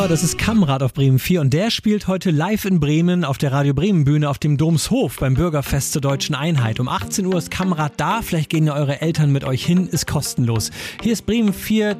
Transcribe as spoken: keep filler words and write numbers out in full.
Das ist Kamrat auf Bremen vier und der spielt heute live in Bremen auf der Radio Bremen Bühne auf dem Domshof beim Bürgerfest zur Deutschen Einheit. Um achtzehn Uhr ist Kamrat da, vielleicht gehen ja eure Eltern mit euch hin, ist kostenlos. Hier ist Bremen vier.